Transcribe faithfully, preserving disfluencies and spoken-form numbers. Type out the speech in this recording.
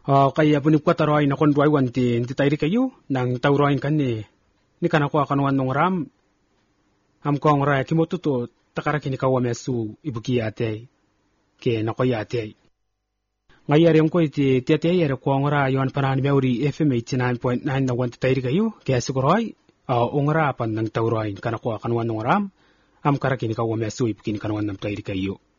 Uh, kaya punip ko taroy na konduay wanti ti tayri kayo nang tawroin kan ni ni kanako kanuan nung ram am kong ra kimotuto takara kini kawamesu ibuki ate ke nakoyate ngayari ko iti tiate yere kong ra yon panan meuri F M eighty-nine point nine na wanti tayri kayo kaya siguroy uh, ungra pan nang tawroin kanako kanuan nung ram am kara kini kawamesu ibuki kanuan nam tayri kayo